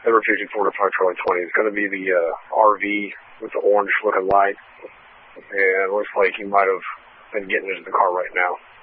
Number 54 to 5 Charlie 20 is going to be the RV with the orange looking light. And it looks like he might have been getting into the car right now.